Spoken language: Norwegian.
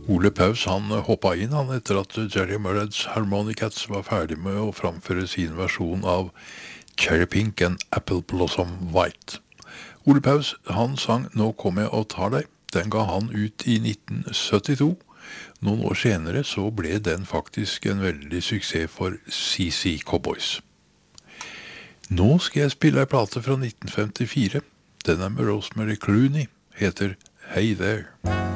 Ole Paus han hoppa inn han etter at Jerry Murrads Harmonicats var ferdig med å framføre sin versjon av Cherry Pink and Apple Blossom White. Ole Paus han sang Nå kom jeg og tar deg. Den ga han ut i 1972. Noen år senere så ble den faktisk en veldig suksess for CC Cowboys. Nå skal jeg spille en plate fra 1954. Den med Rosemary Clooney, heter Hey There.